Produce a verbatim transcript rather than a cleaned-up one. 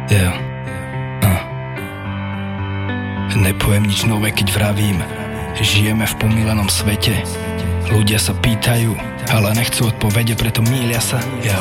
Yeah. Uh. Nepoviem nič nové, keď vravím. Žijeme v pomílenom svete. Ľudia sa pýtajú, ale nechcú odpovede, preto mýlia sa. Ja